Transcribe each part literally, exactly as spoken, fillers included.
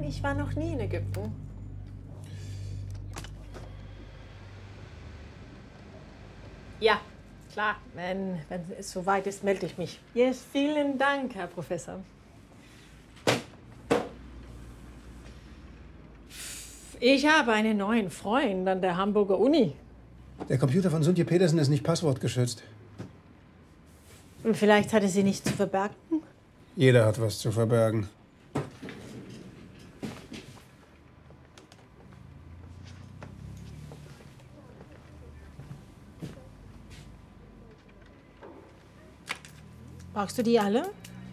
ich war noch nie in Ägypten. Ja, klar. Wenn, wenn es soweit ist, melde ich mich. Yes, vielen Dank, Herr Professor. Ich habe einen neuen Freund an der Hamburger Uni. Der Computer von Suntje Petersen ist nicht passwortgeschützt. Vielleicht hatte sie nichts zu verbergen? Jeder hat was zu verbergen. Brauchst du die alle?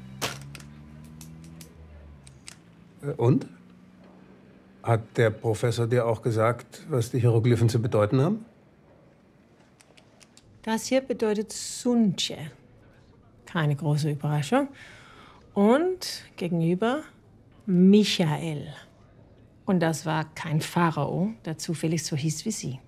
Und? Hat der Professor dir auch gesagt, was die Hieroglyphen zu bedeuten haben? Das hier bedeutet Suntje. Keine große Überraschung. Und gegenüber Michael. Und das war kein Pharao, der zufällig so hieß wie sie.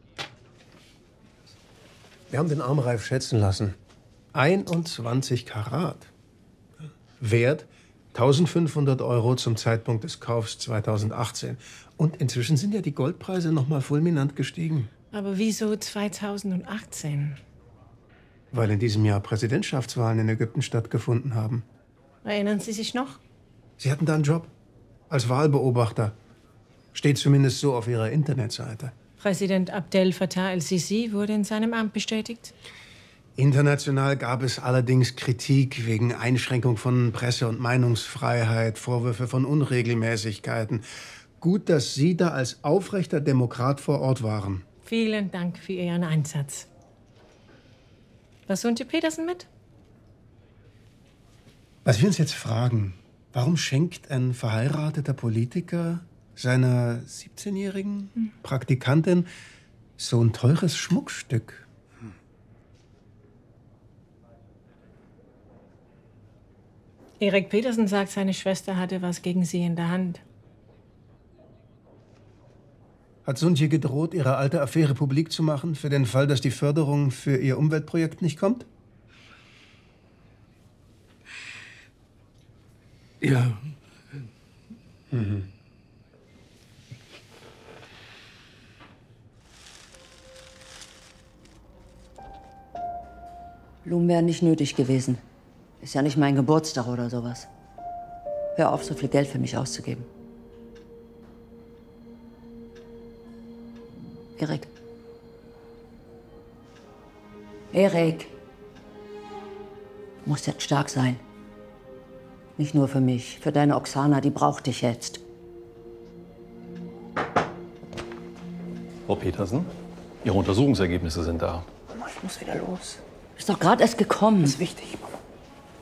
Wir haben den Armreif schätzen lassen. einundzwanzig Karat. Wert eintausendfünfhundert Euro zum Zeitpunkt des Kaufs zweitausendachtzehn. Und inzwischen sind ja die Goldpreise noch mal fulminant gestiegen. Aber wieso zweitausendachtzehn? Weil in diesem Jahr Präsidentschaftswahlen in Ägypten stattgefunden haben. Erinnern Sie sich noch? Sie hatten da einen Job. Als Wahlbeobachter. Steht zumindest so auf Ihrer Internetseite. Präsident Abdel Fattah el-Sisi wurde in seinem Amt bestätigt. International gab es allerdings Kritik wegen Einschränkung von Presse- und Meinungsfreiheit, Vorwürfe von Unregelmäßigkeiten. Gut, dass Sie da als aufrechter Demokrat vor Ort waren. Vielen Dank für Ihren Einsatz. Was Suntje Petersen mit? Was wir uns jetzt fragen, warum schenkt ein verheirateter Politiker seiner siebzehnjährigen hm. Praktikantin so ein teures Schmuckstück? Erik Petersen sagt, seine Schwester hatte was gegen sie in der Hand. Hat Suntje gedroht, ihre alte Affäre publik zu machen, für den Fall, dass die Förderung für ihr Umweltprojekt nicht kommt? Ja. Mhm. Blumen wären nicht nötig gewesen. Ist ja nicht mein Geburtstag oder sowas. Hör auf, so viel Geld für mich auszugeben. Erik. Erik. Du musst jetzt stark sein. Nicht nur für mich, für deine Oksana, die braucht dich jetzt. Frau Petersen, Ihre Untersuchungsergebnisse sind da. Mama, ich muss wieder los. Ist doch gerade erst gekommen. Das ist wichtig, Mama.